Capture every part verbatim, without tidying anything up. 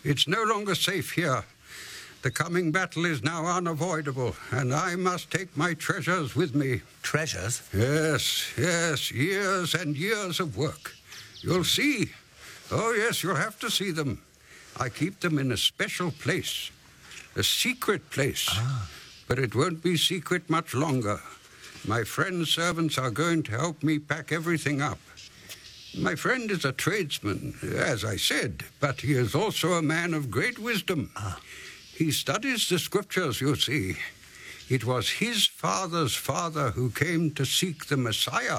It's no longer safe here. The coming battle is now unavoidable, and I must take my treasures with me. Treasures? Yes, yes, years and years of work. You'll see. Oh, yes, you'll have to see them. I keep them in a special place, a secret place. Ah. But it won't be secret much longer. My friend's servants are going to help me pack everything up. My friend is a tradesman, as I said, but he is also a man of great wisdom. Ah. He studies the scriptures, you see. It was his father's father who came to seek the Messiah,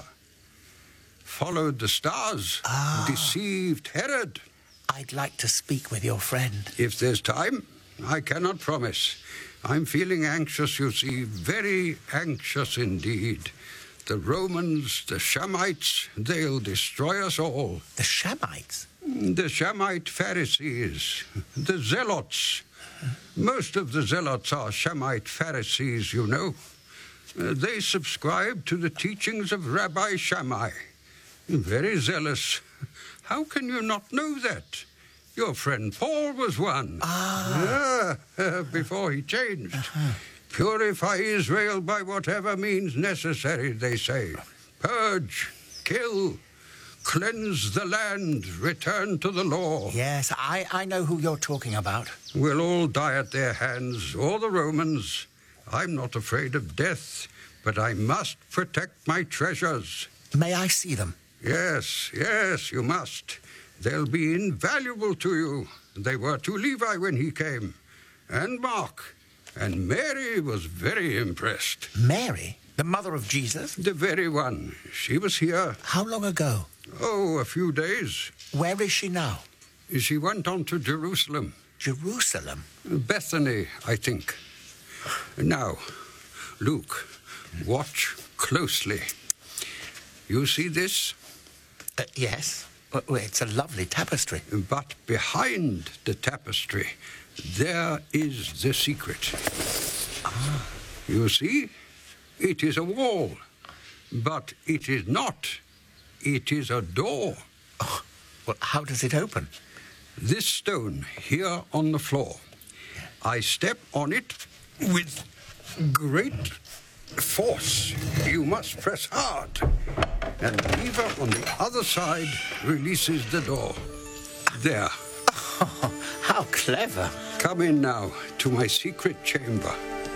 followed the stars, Ah. deceived Herod. I'd like to speak with your friend. If there's time, I cannot promise. I'm feeling anxious, you see, very anxious indeed. The Romans, the Shamites, they'll destroy us all. The Shamites? The Shamite Pharisees, the Zealots. Most of the Zealots are Shamite Pharisees, you know. Uh, they subscribe to the teachings of Rabbi Shammai. Very zealous. How can you not know that? Your friend Paul was one. Ah. Ah, before he changed. Uh-huh. Purify Israel by whatever means necessary, they say. Purge, kill, cleanse the land, return to the law. Yes, I, I know who you're talking about. We'll all die at their hands, or the Romans. I'm not afraid of death, but I must protect my treasures. May I see them? Yes, yes, you must. They'll be invaluable to you. They were to Levi when he came, and Mark. And Mary was very impressed. Mary? The mother of Jesus? The very one. She was here. How long ago? Oh, a few days. Where is she now? She went on to Jerusalem. Jerusalem? Bethany, I think. Now, Luke, watch closely. You see this? Uh, yes. Well, it's a lovely tapestry. But behind the tapestry, there is the secret. Ah. You see? It is a wall. But it is not. It is a door. Oh, well, how does it open? This stone here on the floor. I step on it with great force. You must press hard. And the lever on the other side releases the door. There. Oh, how clever. Come in now to my secret chamber.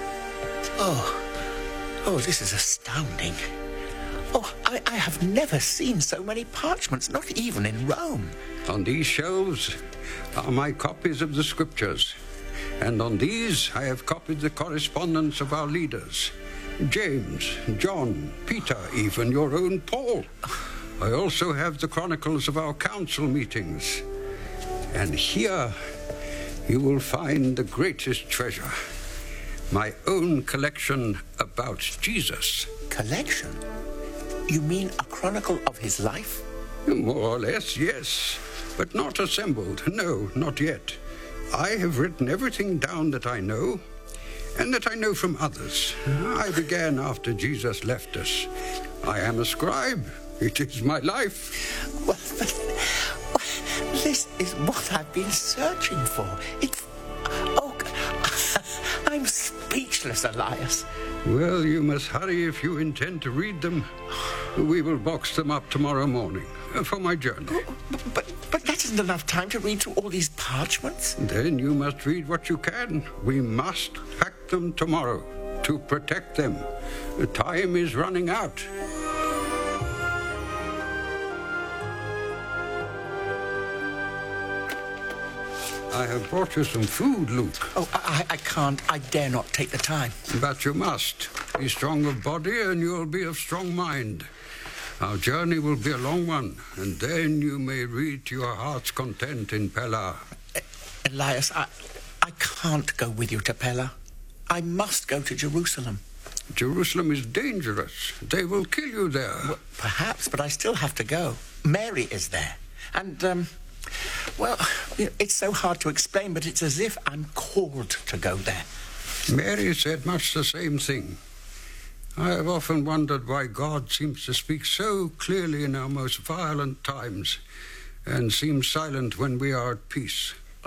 Oh, oh, this is astounding. Oh, I, I have never seen so many parchments, not even in Rome. On these shelves are my copies of the scriptures. And on these I have copied the correspondence of our leaders. James, John, Peter, even your own Paul. I also have the chronicles of our council meetings. And here you will find the greatest treasure. My own collection about Jesus. Collection? You mean a chronicle of his life? More or less, yes. But not assembled. No, not yet. I have written everything down that I know, and that I know from others. I began after Jesus left us. I am a scribe. It is my life. Well, but, well, this is what I've been searching for. It's... Oh, I'm speechless, Elias. Well, you must hurry if you intend to read them. We will box them up tomorrow morning for my journey. Oh, but, but that isn't enough time to read through all these parchments. Then you must read what you can. We must pack them tomorrow to protect them. The time is running out. I have brought you some food, Luke. Oh, I, I can't. I dare not take the time. But you must. Be strong of body and you'll be of strong mind. Our journey will be a long one, and then you may read to your heart's content in Pella. Uh, Elias, I, I can't go with you to Pella. I must go to Jerusalem. Jerusalem is dangerous. They will kill you there. Well, perhaps, but I still have to go. Mary is there. And, um, well, you know, it's so hard to explain, but it's as if I'm called to go there. Mary said much the same thing. I have often wondered why God seems to speak so clearly in our most violent times and seems silent when we are at peace.